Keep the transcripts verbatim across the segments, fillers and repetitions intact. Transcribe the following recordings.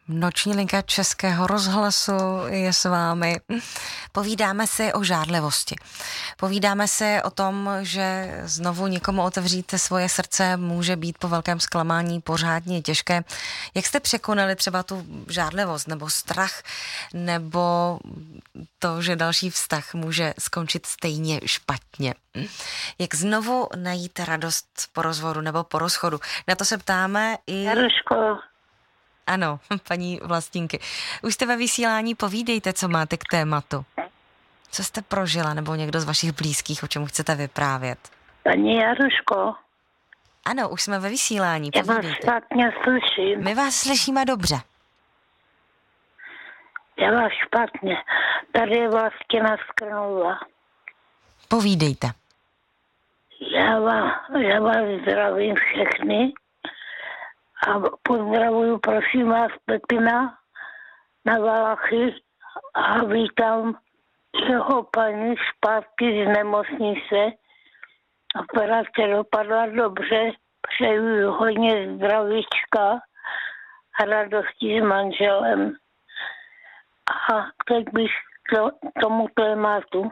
Noční linka Českého rozhlasu je s vámi. Povídáme si o žárlivosti. Povídáme si o tom, že znovu někomu otevřít svoje srdce může být po velkém zklamání pořádně těžké. Jak jste překonali třeba tu žárlivost nebo strach, nebo to, že další vztah může skončit stejně špatně? Jak znovu najít radost po rozvodu nebo po rozchodu? Na to se ptáme i... Jaruško. Ano, paní Vlastínky. Už jste ve vysílání, povídejte, co máte k tématu. Co jste prožila, nebo někdo z vašich blízkých, o čem chcete vyprávět? Paní Jaruško. Ano, už jsme ve vysílání, Já vás povídejte. špatně slyším. My vás slyšíme dobře. Já vás špatně. Tady je Vlastina Skrnula. Povídejte. Já vás, já vás zdravím všechny a pozdravuju, prosím vás, Pepina na Valachy a vítám jeho paní zpátky z nemocnice. Operace dopadla dobře, přeju hodně zdravíčka a radosti s manželem. A teď bych to, tomu tématu.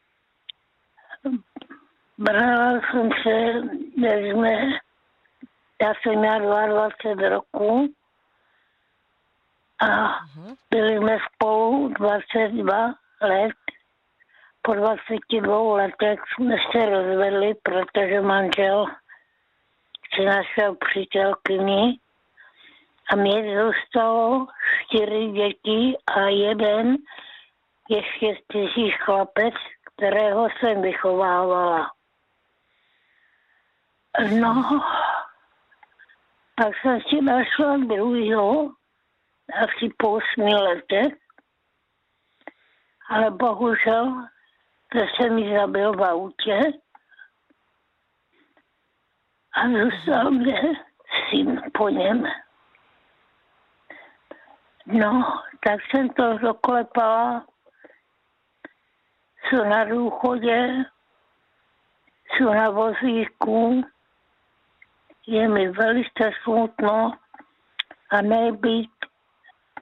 Brala jsem se, jsme, já jsem měla dvacet dva roků a byli jsme spolu dvacet dva let. Po dvaceti dvou letech jsme se rozvedli, protože manžel si našel přítelkyni a mně zůstalo čtyři děti a jeden ještě cizí chlapec, kterého jsem vychovávala. No, tak jsem si našla druhýho, asi po osmi letech, ale bohužel to se mi zabil v autě a zůstal mě syn po něm. No, tak jsem to doklepala, jsou na důchodě, jsou na vozíku, je mi velice smutno a nebýt